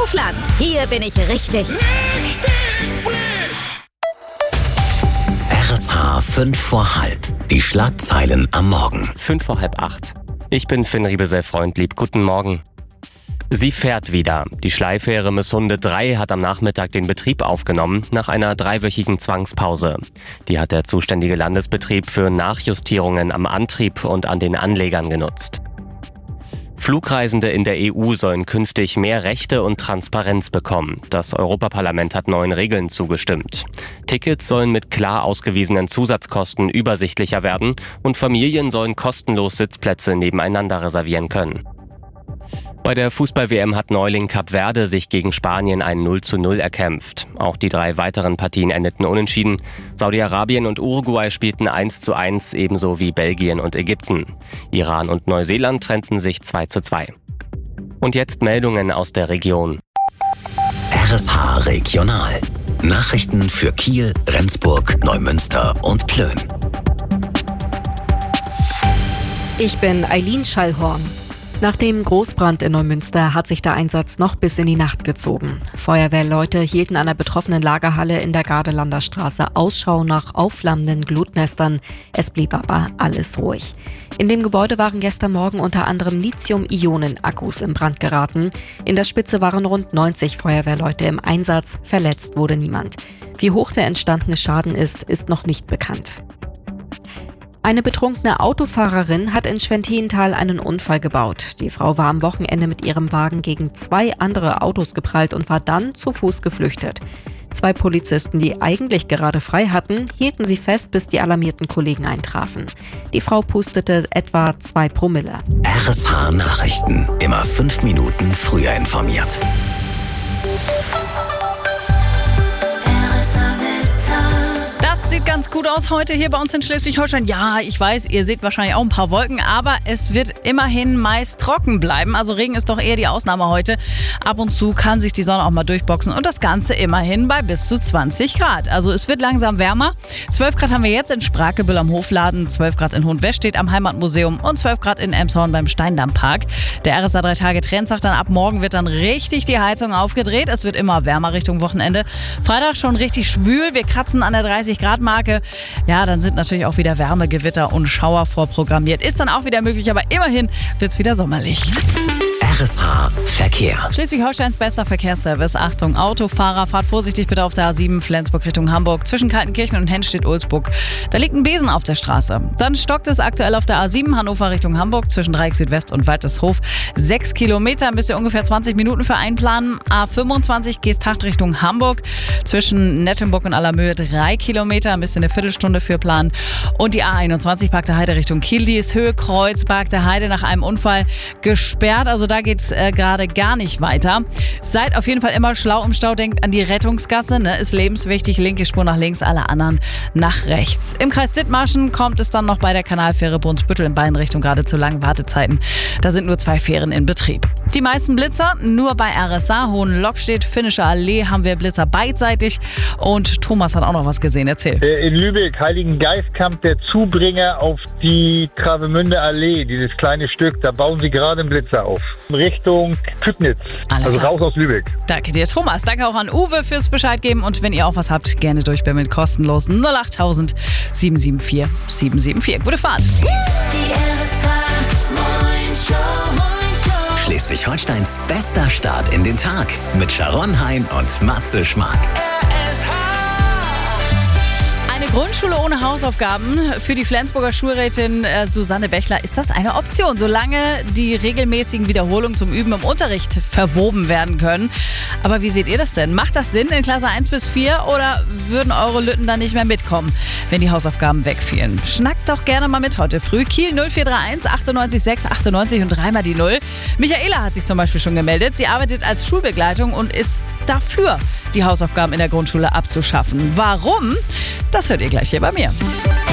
Hofland. Hier bin ich richtig. RSH 5 vor halb. Die Schlagzeilen am Morgen. 5 vor halb 8. Ich bin Finn Riebesell-Freundlieb. Guten Morgen. Sie fährt wieder. Die Schleifähre Misshunde 3 hat am Nachmittag den Betrieb aufgenommen, nach einer 3-wöchigen Zwangspause. Die hat der zuständige Landesbetrieb für Nachjustierungen am Antrieb und an den Anlegern genutzt. Flugreisende in der EU sollen künftig mehr Rechte und Transparenz bekommen. Das Europaparlament hat neuen Regeln zugestimmt. Tickets sollen mit klar ausgewiesenen Zusatzkosten übersichtlicher werden und Familien sollen kostenlos Sitzplätze nebeneinander reservieren können. Bei der Fußball-WM hat Neuling Kap Verde sich gegen Spanien ein 0:0 erkämpft. Auch die 3 weiteren Partien endeten unentschieden. Saudi-Arabien und Uruguay spielten 1:1, ebenso wie Belgien und Ägypten. Iran und Neuseeland trennten sich 2:2. Und jetzt Meldungen aus der Region. RSH Regional. Nachrichten für Kiel, Rendsburg, Neumünster und Plön. Ich bin Eileen Schallhorn. Nach dem Großbrand in Neumünster hat sich der Einsatz noch bis in die Nacht gezogen. Feuerwehrleute hielten an der betroffenen Lagerhalle in der Gardelanda Straße Ausschau nach aufflammenden Glutnestern. Es blieb aber alles ruhig. In dem Gebäude waren gestern Morgen unter anderem Lithium-Ionen-Akkus in Brand geraten. In der Spitze waren rund 90 Feuerwehrleute im Einsatz. Verletzt wurde niemand. Wie hoch der entstandene Schaden ist noch nicht bekannt. Eine betrunkene Autofahrerin hat in Schwenteenthal einen Unfall gebaut. Die Frau war am Wochenende mit ihrem Wagen gegen 2 andere Autos geprallt und war dann zu Fuß geflüchtet. 2 Polizisten, die eigentlich gerade frei hatten, hielten sie fest, bis die alarmierten Kollegen eintrafen. Die Frau pustete etwa 2 Promille. RSH Nachrichten. Immer 5 Minuten früher informiert. Sieht ganz gut aus heute hier bei uns in Schleswig-Holstein. Ja, ich weiß, ihr seht wahrscheinlich auch ein paar Wolken, aber es wird immerhin meist trocken bleiben. Also Regen ist doch eher die Ausnahme heute. Ab und zu kann sich die Sonne auch mal durchboxen und das Ganze immerhin bei bis zu 20 Grad. Also es wird langsam wärmer. 12 Grad haben wir jetzt in Sprakebüll am Hofladen, 12 Grad in Hohenwestedt am Heimatmuseum und 12 Grad in Elmshorn beim Steindammpark. Der RSA 3-Tage-Trend sagt dann, ab morgen wird dann richtig die Heizung aufgedreht. Es wird immer wärmer Richtung Wochenende. Freitag schon richtig schwül. Wir kratzen an der 30 Grad Marke. Ja, dann sind natürlich auch wieder Wärmegewitter und Schauer vorprogrammiert. Ist dann auch wieder möglich, aber immerhin wird es wieder sommerlich. RSH Verkehr. Schleswig-Holsteins bester Verkehrsservice. Achtung, Autofahrer, fahrt vorsichtig bitte auf der A7 Flensburg Richtung Hamburg. Zwischen Kaltenkirchen und Hennstedt-Ulzburg. Da liegt ein Besen auf der Straße. Dann stockt es aktuell auf der A7 Hannover Richtung Hamburg. Zwischen Dreieck Südwest und Waldeshof. 6 Kilometer, müsst ihr ungefähr 20 Minuten für einplanen. A25 Geesthacht Richtung Hamburg. Zwischen Nettenburg und Allermöhe 3 Kilometer, müsst ihr eine Viertelstunde für planen. Und die A21 Park der Heide Richtung Kiel. Die ist Höhe Kreuz, Park der Heide nach einem Unfall gesperrt. Also da geht's gerade gar nicht weiter. Seid auf jeden Fall immer schlau im Stau, denkt an die Rettungsgasse, ne? Ist lebenswichtig, linke Spur nach links, alle anderen nach rechts. Im Kreis Dithmarschen kommt es dann noch bei der Kanalfähre Brunsbüttel in beiden Richtungen gerade zu langen Wartezeiten. Da sind nur 2 Fähren in Betrieb. Die meisten Blitzer nur bei RSA, Hohenlockstedt, Finnische Allee haben wir Blitzer beidseitig und Thomas hat auch noch was gesehen, erzähl. In Lübeck, Heiligengeistkamp, der Zubringer auf die Travemünde Allee, dieses kleine Stück, da bauen sie gerade einen Blitzer auf. Richtung Kübnitz, also raus aus Lübeck. Danke dir, Thomas. Danke auch an Uwe fürs Bescheid geben. Und wenn ihr auch was habt, gerne durchbimmeln. Kostenlos 08000 774 774. Gute Fahrt. Schleswig-Holsteins bester Start in den Tag mit Sharon Hein und Matze Schmark. Eine Grundschule ohne Hausaufgaben für die Flensburger Schulrätin Susanne Bechler. Ist das eine Option, solange die regelmäßigen Wiederholungen zum Üben im Unterricht verwoben werden können? Aber wie seht ihr das denn? Macht das Sinn in Klasse 1 bis 4 oder würden eure Lütten dann nicht mehr mitkommen, wenn die Hausaufgaben wegfielen? Schnackt doch gerne mal mit heute früh. Kiel 0431 98 6 98 und 3 mal die 0. Michaela hat sich zum Beispiel schon gemeldet. Sie arbeitet als Schulbegleitung und ist dafür, die Hausaufgaben in der Grundschule abzuschaffen. Warum? Das hört ihr gleich hier bei mir.